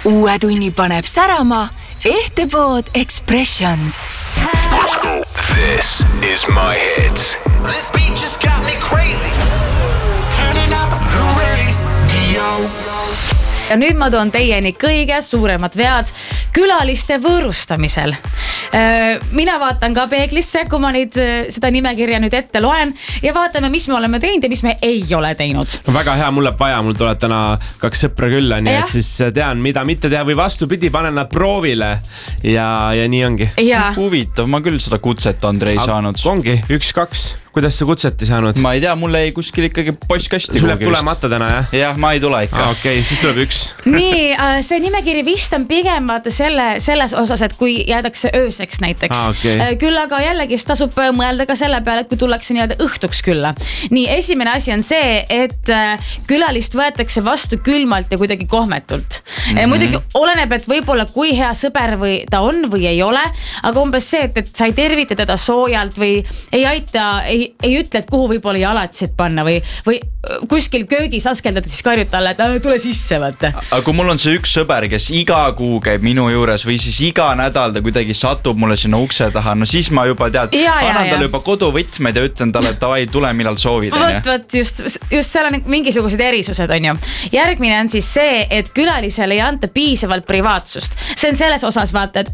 Uue tunni paneb särama Ehtepood Expressions. This is my hit. This beat just got me crazy. Turning up the radio. Ja nüüd ma toon teieni kõige suuremad vead külaliste võõrustamisel. Mina vaatan ka peeglisse, kui ma seda nimekirja nüüd ette loen ja vaatame, mis me oleme teinud ja mis me ei ole teinud. Väga hea, mul läheb vaja, mul tuleb täna 2 sõpra külla, nii et siis tean, mida mitte teha või vastupidi, panen nad proovile ja nii ongi. Huvitav, ma küll seda kutset Andrei saanud. Ongi, 1-2. Kuidas sa kutseti saanud? Ma ei tea, mulle ei kuskil ikkagi postkasti. Sul jääb tulemata täna, jah? Jah, ma ei tule ikka. Okei, siis tuleb 1. Nii, see nimekiri vist on pigem vaata selles osas, et kui jäädakse ööseks näiteks. Küll aga jällegi tasub mõelda ka selle peale, et kui tullakse nii-öelda õhtuks külla. Nii, esimene asi on see, et külalist võetakse vastu külmalt ja kuidagi kohmetult. Muidugi oleneb, et võib-olla kui hea sõber või ta on või ei ole, aga umbes see, et sa ei tervita teda soojalt või ei aita, ei ütle, et kuhu võib-olla jalatsid panna või kuskil köögis askeldad siis karjud talle, et tule sisse, vaata. Aga kui mul on see üks sõber, kes iga kuu käib minu juures või siis iga nädal ta kuidagi satub mulle sinna ukse taha, no siis ma juba tead, annan talle juba koduvõtmed ja ütlen talle, et davai, tule millal soovid. Võt, just seal on mingisugused erisused, on ju. Järgmine on siis see, et külalisele ei anta piisavalt privaatsust. See on selles osas, vaata, et